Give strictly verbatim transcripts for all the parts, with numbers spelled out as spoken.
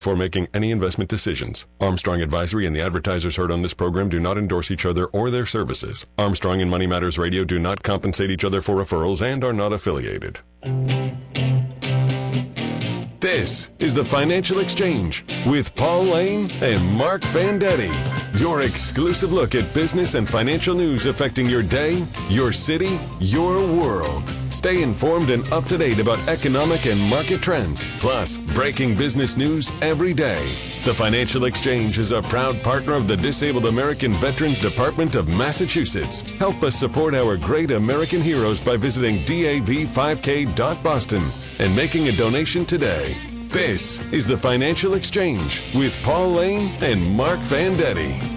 for making any investment decisions. Armstrong Advisory and the advertisers heard on this program do not endorse each other or their services. Armstrong and Money Matters Radio do not compensate each other for referrals and are not affiliated. This is the Financial Exchange with Paul Lane and Mark Vendetti. Your exclusive look at business and financial news affecting your day, your city, your world. Stay informed and up to date about economic and market trends, plus breaking business news every day. The Financial Exchange is a proud partner of the Disabled American Veterans Department of Massachusetts. Help us support our great American heroes by visiting D A V five K dot Boston and making a donation today. This is the Financial Exchange with Paul Lane and Mark Vendetti.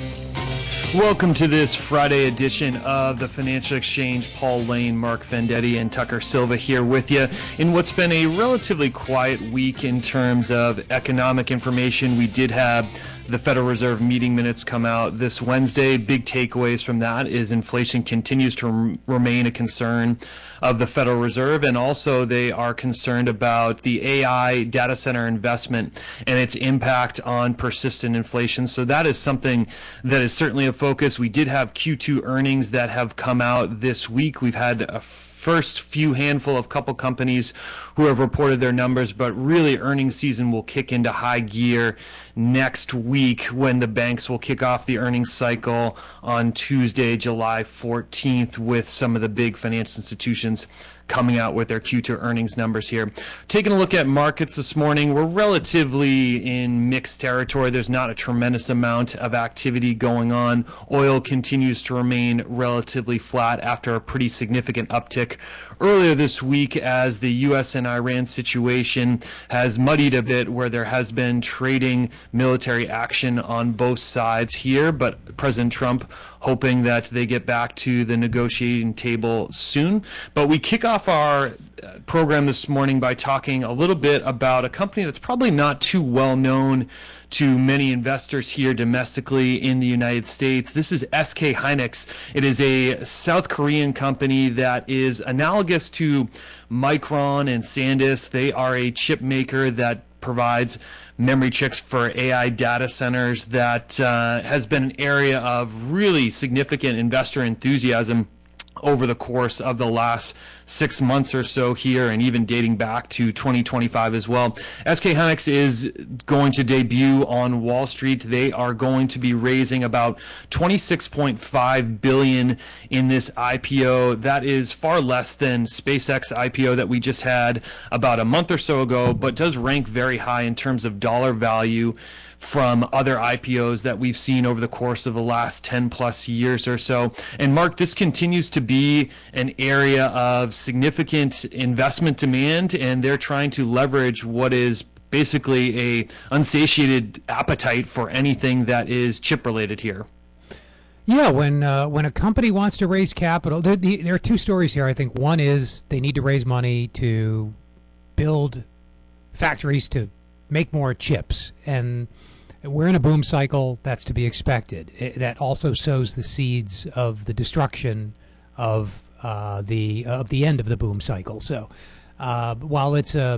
Welcome to this Friday edition of the Financial Exchange. Paul Lane, Mark Vendetti, and Tucker Silva here with you in what's been a relatively quiet week in terms of economic information. We did have the Federal Reserve meeting minutes come out this Wednesday. Big takeaways from that is inflation continues to rem- remain a concern of the Federal Reserve, and also they are concerned about the A I data center investment and its impact on persistent inflation. So that is something that is certainly a focus. We did have Q two earnings that have come out this week. We've had a first few handful of couple companies who have reported their numbers, but really earnings season will kick into high gear next week when the banks will kick off the earnings cycle on Tuesday, July fourteenth, with some of the big financial institutions coming out with their Q two earnings numbers here. Taking a look at markets this morning, we're relatively in mixed territory. There's not a tremendous amount of activity going on. Oil continues to remain relatively flat after a pretty significant uptick earlier this week as the U S and Iran situation has muddied a bit, where there has been trading military action on both sides here, but President Trump hoping that they get back to the negotiating table soon. But we kick off our program this morning by talking a little bit about a company that's probably not too well known to many investors here domestically in the United States. This is S K Hynix. It is a South Korean company that is analogous to Micron and SanDisk. They are a chip maker that provides memory chips for A I data centers that uh, has been an area of really significant investor enthusiasm over the course of the last six months or so here, and even dating back to twenty twenty-five as well. S K Hynix is going to debut on Wall Street. They are going to be raising about twenty-six point five billion dollars in this I P O. That is far less than SpaceX I P O that we just had about a month or so ago, but does rank very high in terms of dollar value from other I P Os that we've seen over the course of the last ten plus years or so. And Mark, this continues to be an area of significant investment demand, and they're trying to leverage what is basically a unsatiated appetite for anything that is chip related here. Yeah, when uh, when a company wants to raise capital, there, the, there are two stories here. I think one is they need to raise money to build factories to make more chips, and we're in a boom cycle. That's to be expected. It, that also sows the seeds of the destruction of uh, the of the end of the boom cycle. So uh, while it's a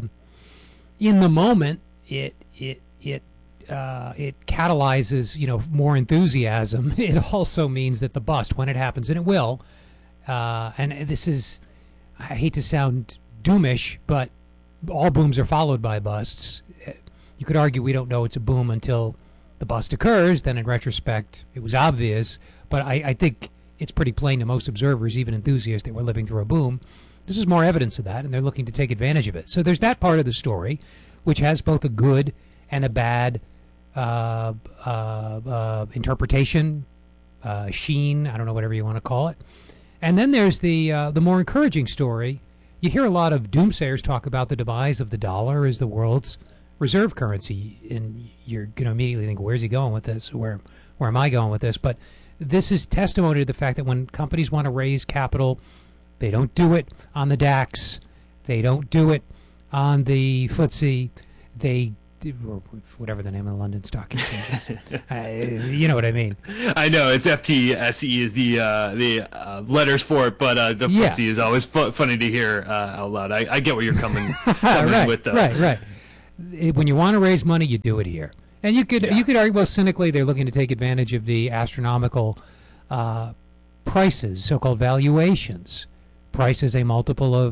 in the moment, it it it uh, it catalyzes you know more enthusiasm. It also means that the bust, when it happens, and it will. Uh, and this is, I hate to sound doomish, but all booms are followed by busts. You could argue we don't know it's a boom until the bust occurs. Then in retrospect, it was obvious. But I, I think it's pretty plain to most observers, even enthusiasts, that we're living through a boom. This is more evidence of that, and they're looking to take advantage of it. So there's that part of the story, which has both a good and a bad uh, uh, uh, interpretation, uh, sheen, I don't know, whatever you want to call it. And then there's the uh, the more encouraging story. You hear a lot of doomsayers talk about the demise of the dollar as the world's reserve currency, and you're going to immediately think, where's he going with this? Where where am I going with this? But this is testimony to the fact that when companies want to raise capital, they don't do it on the DAX, they don't do it on the F T S E, they or whatever the name of the London Stock Exchange is. uh, you know what I mean. I know, it's F T S E is the uh, the uh, letters for it, but uh, the yeah. F T S E is always fu- funny to hear uh, out loud. I, I get where you're coming, coming right, with, though. Right, right. it, when you want to raise money, you do it here. And you could Yeah. you could argue, well, cynically, they're looking to take advantage of the astronomical uh, prices, so-called valuations. Price is a multiple of